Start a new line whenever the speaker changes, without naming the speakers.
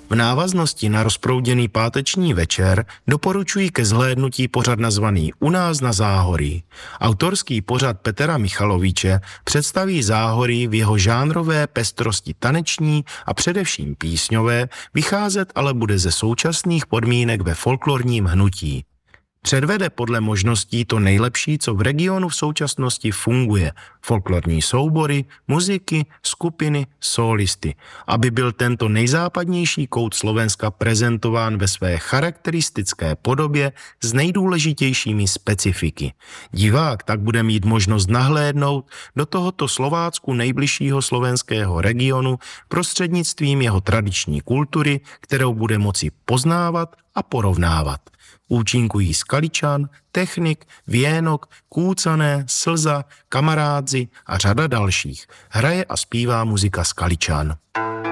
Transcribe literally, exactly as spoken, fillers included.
V návaznosti na rozprouděný páteční večer doporučuji ke zhlédnutí pořad nazvaný U nás na Záhoří. Autorský pořad Petra Michaloviče představí Záhoří v jeho žánrové pestrosti taneční a především písňové, vycházet ale bude ze současných podmínek ve folklorním hnutí. Předvede podle možností to nejlepší, co v regionu v současnosti funguje. Folklorní soubory, muziky, skupiny, sólisty. Aby byl tento nejzápadnější kout Slovenska prezentován ve své charakteristické podobě s nejdůležitějšími specifiky. Divák tak bude mít možnost nahlédnout do tohoto Slovácku nejbližšího slovenského regionu prostřednictvím jeho tradiční kultury, kterou bude moci poznávat a porovnávat. Účinkují Skaličan, Technik, Věnok, Kůcané, Slza, Kamarádzi a řada dalších. Hraje a zpívá muzika Skaličan.